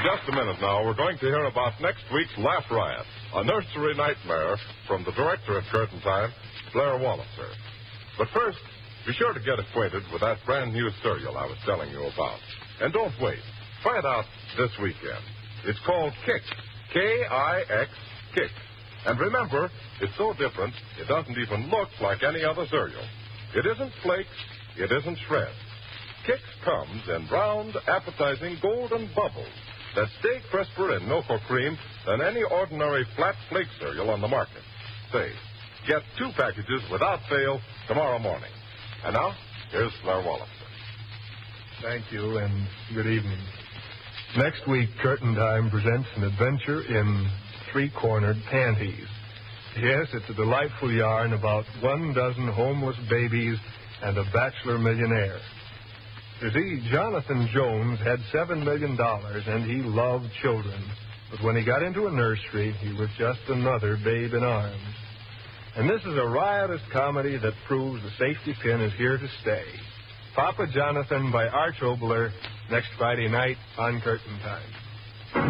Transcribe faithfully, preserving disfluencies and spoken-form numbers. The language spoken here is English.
just a minute now, we're going to hear about next week's Laugh Riot, a nursery nightmare from the director of Curtain Time, Blair Wolitzer. But first, be sure to get acquainted with that brand new cereal I was telling you about. And don't wait. Try it out this weekend. It's called Kix. K I X, Kix. And remember, it's so different, it doesn't even look like any other cereal. It isn't flakes, it isn't shreds. Kix comes in round, appetizing golden bubbles that stay crisper in milk or cream than any ordinary flat flake cereal on the market. Say, get two packages without fail tomorrow morning. And now, here's Blair Wolitzer. Thank you, and good evening. Next week, Curtain Time presents an adventure in three-cornered panties. Yes, it's a delightful yarn about one dozen homeless babies and a bachelor millionaire. You see, Jonathan Jones had seven million dollars, and he loved children. But when he got into a nursery, he was just another babe in arms. And this is a riotous comedy that proves the safety pin is here to stay. Papa Jonathan by Arch Obler, next Friday night on Curtain Time.